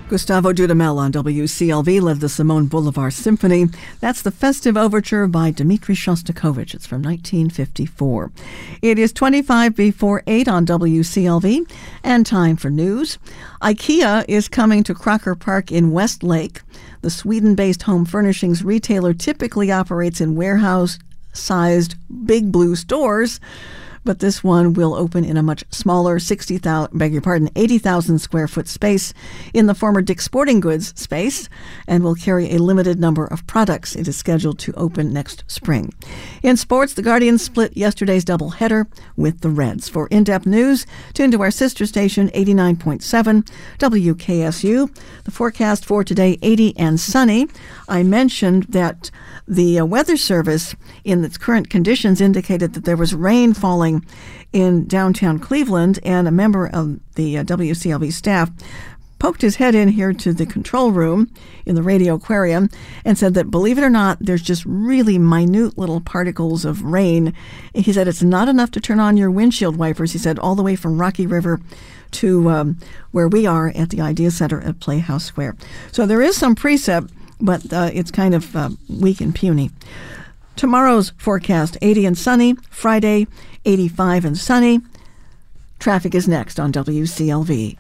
Gustavo Dudamel on WCLV led the Simone Bolivar Symphony. That's the Festive Overture by Dmitri Shostakovich. It's from 1954. It is 25 before 8 on WCLV, and time for news. IKEA is coming to Crocker Park in Westlake. The Sweden-based home furnishings retailer typically operates in warehouse-sized Big Blue stores, but this one will open in a much smaller 80,000 square foot space in the former Dick's Sporting Goods space and will carry a limited number of products. It is scheduled to open next spring. In sports, the Guardians split yesterday's doubleheader with the Reds. For in-depth news, tune to our sister station 89.7 WKSU. The forecast for today, 80 and sunny. I mentioned that the Weather Service in its current conditions indicated that there was rain falling in downtown Cleveland, and a member of the WCLV staff poked his head in here to the control room in the radio aquarium and said that, believe it or not, there's just really minute little particles of rain. He said it's not enough to turn on your windshield wipers, he said, all the way from Rocky River to where we are at the Idea Center at Playhouse Square. So there is some precip, but it's kind of weak and puny. Tomorrow's forecast, 80 and sunny. Friday, 85 and sunny. Traffic is next on WCLV.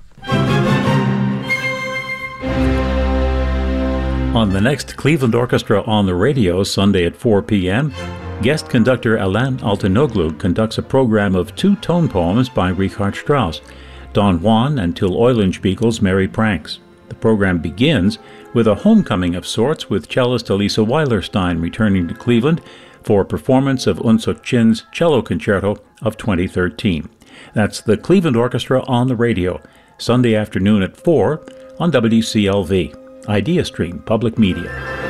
On the next Cleveland Orchestra on the Radio, Sunday at 4 p.m., guest conductor Alan Altinoglu conducts a program of 2 tone poems by Richard Strauss, Don Juan and Till Eulenspiegel's Merry Pranks. The program begins with a homecoming of sorts, with cellist Elisa Weilerstein returning to Cleveland for a performance of Eunsook Chin's cello concerto of 2013. That's the Cleveland Orchestra on the Radio, Sunday afternoon at 4 on WCLV, IdeaStream Public Media.